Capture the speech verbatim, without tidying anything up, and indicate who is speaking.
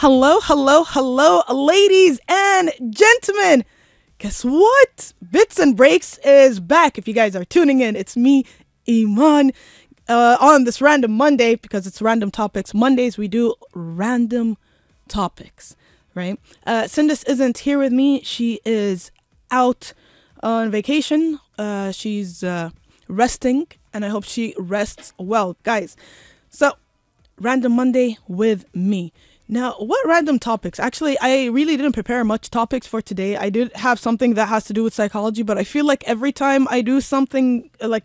Speaker 1: Hello, hello, hello, ladies and gentlemen. Guess what? Bits and Breaks is back. If you guys are tuning in, it's me, Iman, uh, on this random Monday because it's random topics. Mondays we do random topics, right? Uh, Sindis isn't here with me. She is out on vacation. Uh, she's uh, resting, and I hope she rests well, guys. So, random Monday with me. Now, what random topics? Actually, I really didn't prepare much topics for today. I did have something that has to do with psychology, but I feel like every time I do something uh, like